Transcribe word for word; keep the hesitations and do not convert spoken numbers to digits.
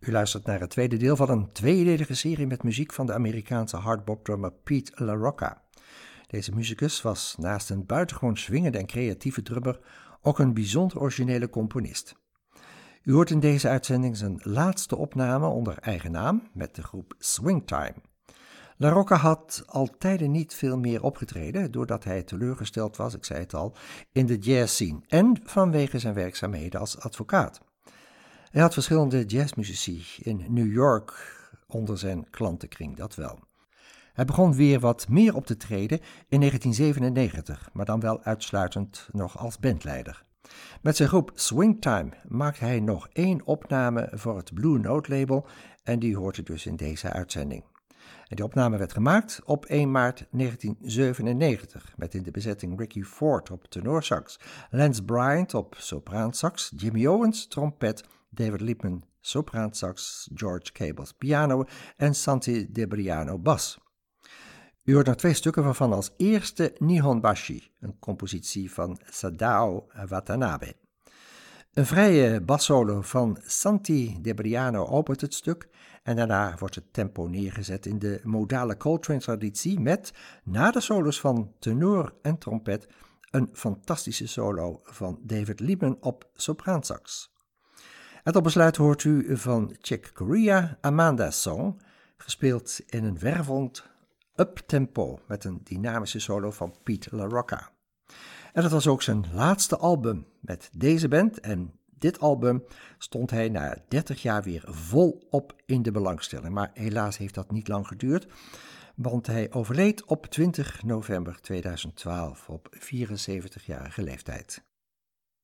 U luistert naar het tweede deel van een tweedelige serie met muziek van de Amerikaanse hardbop-drummer Pete LaRocca. Deze muzikus was naast een buitengewoon swingende en creatieve drummer ook een bijzonder originele componist. U hoort in deze uitzending zijn laatste opname onder eigen naam met de groep Swingtime. LaRocca had al tijden niet veel meer opgetreden doordat hij teleurgesteld was, ik zei het al, in de jazzscene en vanwege zijn werkzaamheden als advocaat. Hij had verschillende jazzmuzici in New York onder zijn klantenkring, dat wel. Hij begon weer wat meer op te treden in negentien zevenennegentig, maar dan wel uitsluitend nog als bandleider. Met zijn groep Swingtime maakte hij nog één opname voor het Blue Note label en die hoort u dus in deze uitzending. En die opname werd gemaakt op één maart negentien zevenennegentig met in de bezetting Ricky Ford op tenorsax, Lance Bryant op sopraansax, Jimmy Owens trompet, David Liebman sopraansax, George Cables piano en Santi DeBriano bas. U hoort nog twee stukken waarvan als eerste Nihonbashi, een compositie van Sadao Watanabe. Een vrije bassolo van Santi DeBriano opent het stuk en daarna wordt het tempo neergezet in de modale Coltrane-traditie met, na de solos van tenor en trompet, een fantastische solo van David Liebman op sopraansax. En tot besluit hoort u van Chick Corea Amanda's Song, gespeeld in een wervelend up-tempo met een dynamische solo van Pete LaRocca. En dat was ook zijn laatste album met deze band en dit album stond hij na dertig jaar weer volop in de belangstelling. Maar helaas heeft dat niet lang geduurd, want hij overleed op twintig november tweeduizend twaalf op vierenzeventigjarige leeftijd.